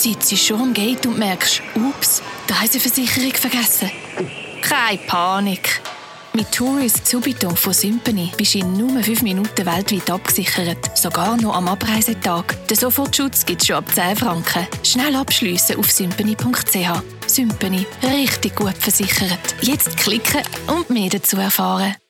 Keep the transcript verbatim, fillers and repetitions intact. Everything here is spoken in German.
sitzt schon am Gate und merkst, ups, die Reiseversicherung vergessen. Keine Panik. Mit Tourist Subito von Sympany bist du in nur fünf Minuten weltweit abgesichert. Sogar noch am Abreisetag. Den Sofortschutz gibt es schon ab zehn Franken. Schnell abschliessen auf sympany punkt c h. Sympany. Richtig gut versichert. Jetzt klicken und mehr dazu erfahren.